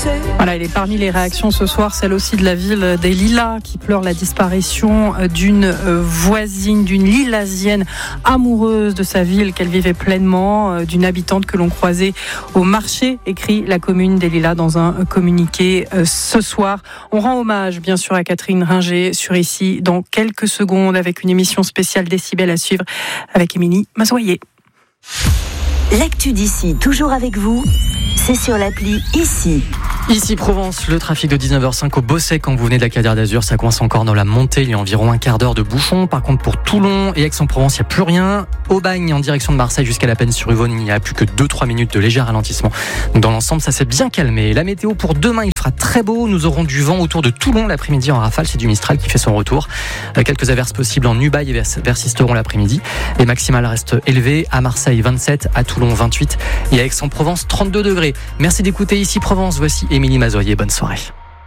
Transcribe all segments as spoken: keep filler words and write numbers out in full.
Voilà, elle est parmi les réactions ce soir, celle aussi de la ville des Lilas qui pleure la disparition d'une voisine, d'une lilasienne amoureuse de sa ville qu'elle vivait pleinement, d'une habitante que l'on croisait au marché, écrit la commune des Lilas dans un communiqué ce soir. On rend hommage bien sûr à Catherine Ringer sur Ici dans quelques secondes avec une émission spéciale Décibel à suivre avec Émilie Mazoyer. L'actu d'ici, toujours avec vous, c'est sur l'appli Ici. Ici Provence, le trafic de dix-neuf heures cinq au Bossec quand vous venez de la Cadière d'Azur, ça coince encore dans la montée, il y a environ un quart d'heure de bouchon. Par contre pour Toulon et Aix-en-Provence, il n'y a plus rien. Aubagne en direction de Marseille jusqu'à la Peine-sur-Yvonne, il n'y a plus que deux à trois minutes de léger ralentissement. Donc dans l'ensemble, ça s'est bien calmé. La météo pour demain, il fera très beau, nous aurons du vent autour de Toulon l'après-midi en rafale, c'est du Mistral qui fait son retour. Quelques averses possibles en Ubaye et persisteront l'après-midi. Les maximales restent élevées, à Marseille vingt-sept, à Toulon vingt-huit et à Aix-en-Provence trente-deux degrés. Merci d'écouter Ici Provence, voici Émilie Mazoyer, bonne soirée.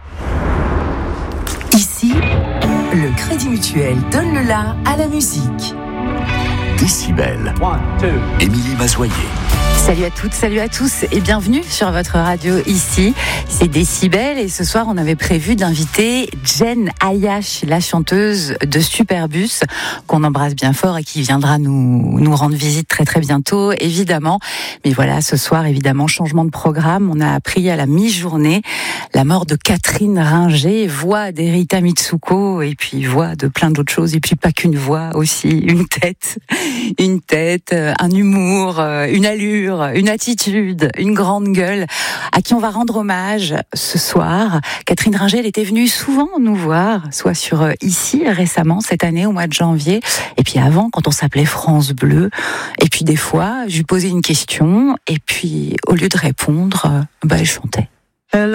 Ici, le Crédit Mutuel donne le la à la musique. Décibel. Émilie Mazoyer. Salut à toutes, salut à tous et bienvenue sur votre radio Ici. C'est Décibel et ce soir on avait prévu d'inviter Jen Ayash, la chanteuse de Superbus, qu'on embrasse bien fort et qui viendra nous, nous rendre visite très très bientôt, évidemment. Mais voilà, ce soir, évidemment, changement de programme. On a appris à la mi-journée la mort de Catherine Ringer, voix d'Erita Mitsuko et puis voix de plein d'autres choses et puis pas qu'une voix aussi, une tête, une tête, un humour, une allure, une attitude, une grande gueule, à qui on va rendre hommage ce soir. Catherine Ringer, elle était venue souvent nous voir, soit sur Ici récemment, cette année, au mois de janvier, et puis avant, quand on s'appelait France Bleu. Et puis des fois, je lui posais une question, et puis au lieu de répondre, bah, elle chantait.